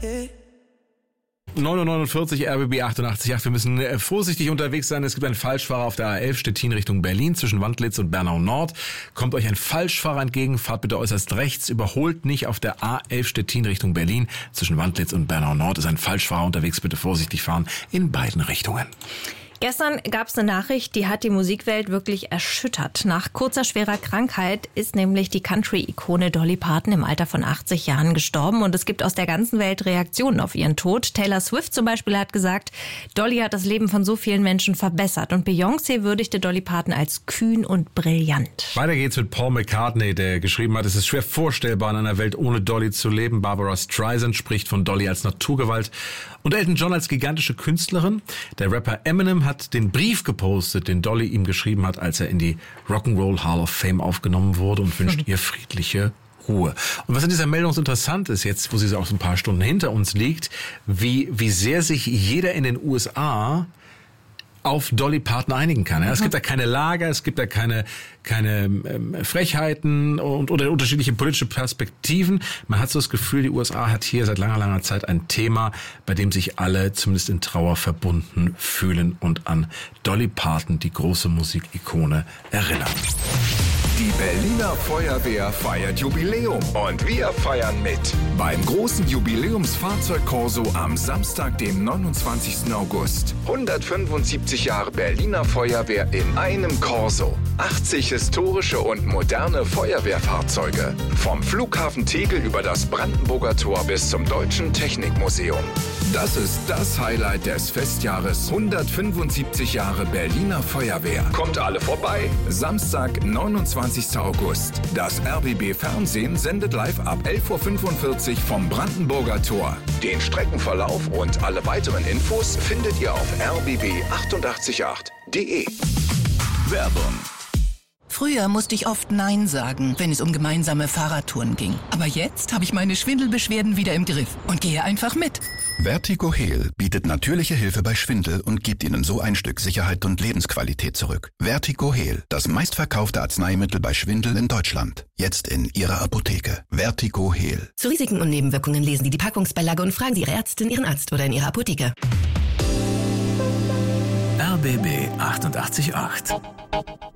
9:49 RBB 88.8. Wir müssen vorsichtig unterwegs sein. Es gibt einen Falschfahrer auf der A11 Stettin Richtung Berlin zwischen Wandlitz und Bernau Nord. Kommt euch ein Falschfahrer entgegen, fahrt bitte äußerst rechts, überholt nicht auf der A11 Stettin Richtung Berlin zwischen Wandlitz und Bernau Nord. Ist ein Falschfahrer unterwegs, bitte vorsichtig fahren in beiden Richtungen. Gestern gab es eine Nachricht, die hat die Musikwelt wirklich erschüttert. Nach kurzer, schwerer Krankheit ist nämlich die Country-Ikone Dolly Parton im Alter von 80 Jahren gestorben. Und es gibt aus der ganzen Welt Reaktionen auf ihren Tod. Taylor Swift zum Beispiel hat gesagt, Dolly hat das Leben von so vielen Menschen verbessert. Und Beyoncé würdigte Dolly Parton als kühn und brillant. Weiter geht's mit Paul McCartney, der geschrieben hat, es ist schwer vorstellbar, in einer Welt ohne Dolly zu leben. Barbara Streisand spricht von Dolly als Naturgewalt. Und Elton John als gigantische Künstlerin. Der Rapper Eminem hat den Brief gepostet, den Dolly ihm geschrieben hat, als er in die Rock'n'Roll Hall of Fame aufgenommen wurde und wünscht ihr friedliche Ruhe. Und was in dieser Meldung so interessant ist, jetzt wo sie auch so ein paar Stunden hinter uns liegt, wie sehr sich jeder in den USA auf Dolly Parton einigen kann. Ja, es gibt da keine Lager, es gibt da keine Frechheiten oder unterschiedliche politische Perspektiven. Man hat so das Gefühl, die USA hat hier seit langer Zeit ein Thema, bei dem sich alle zumindest in Trauer verbunden fühlen und an Dolly Parton, die große Musikikone, erinnern. Die Berliner Feuerwehr feiert Jubiläum und wir feiern mit. Beim großen Jubiläumsfahrzeugkorso am Samstag, dem 29. August. 175 Jahre Berliner Feuerwehr in einem Korso. 80 historische und moderne Feuerwehrfahrzeuge. Vom Flughafen Tegel über das Brandenburger Tor bis zum Deutschen Technikmuseum. Das ist das Highlight des Festjahres 175 Jahre Berliner Feuerwehr. Kommt alle vorbei. Samstag, 29. August. Das RBB Fernsehen sendet live ab 11:45 Uhr vom Brandenburger Tor. Den Streckenverlauf und alle weiteren Infos findet ihr auf rbb888.de. Werbung. Früher musste ich oft Nein sagen, wenn es um gemeinsame Fahrradtouren ging. Aber jetzt habe ich meine Schwindelbeschwerden wieder im Griff und gehe einfach mit. Vertigo Heal bietet natürliche Hilfe bei Schwindel und gibt Ihnen so ein Stück Sicherheit und Lebensqualität zurück. Vertigo Heal, das meistverkaufte Arzneimittel bei Schwindel in Deutschland. Jetzt in Ihrer Apotheke. Vertigo Heal. Zu Risiken und Nebenwirkungen lesen Sie die Packungsbeilage und fragen Sie Ihre Ärztin, Ihren Arzt oder in Ihrer Apotheke. RBB 88.8